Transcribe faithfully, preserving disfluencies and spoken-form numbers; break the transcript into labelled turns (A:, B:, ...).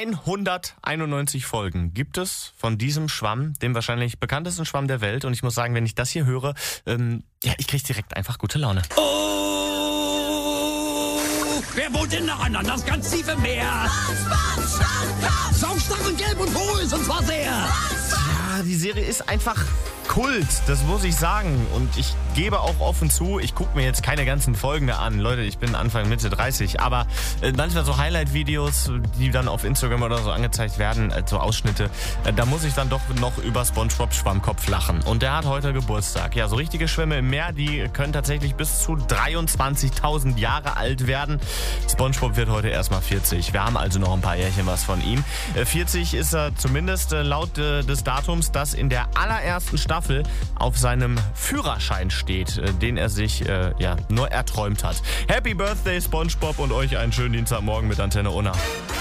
A: hunderteinundneunzig Folgen gibt es von diesem Schwamm, dem wahrscheinlich bekanntesten Schwamm der Welt. Und ich muss sagen, wenn ich das hier höre, ähm, ja, ich kriege direkt einfach gute Laune.
B: Oh, wer wohnt in der Ananas ganz tief im Meer? Saustark und gelb und hohl, und zwar sehr.
A: Ja, die Serie ist einfach Kult, das muss ich sagen. Und ich gebe auch offen zu, ich gucke mir jetzt keine ganzen Folgen mehr an. Leute, ich bin Anfang, Mitte dreißig. Aber äh, manchmal so Highlight-Videos, die dann auf Instagram oder so angezeigt werden, äh, so Ausschnitte, äh, da muss ich dann doch noch über SpongeBob Schwammkopf lachen. Und der hat heute Geburtstag. Ja, so richtige Schwämme im Meer, die können tatsächlich bis zu dreiundzwanzigtausend Jahre alt werden. SpongeBob wird heute erstmal vierzig. Wir haben also noch ein paar Jährchen was von ihm. Äh, vierzig ist er zumindest äh, laut äh, des Datums, das in der allerersten Staffel auf seinem Führerschein steht, den er sich äh, ja nur erträumt hat. Happy Birthday SpongeBob und euch einen schönen Dienstagmorgen mit Antenne Unna.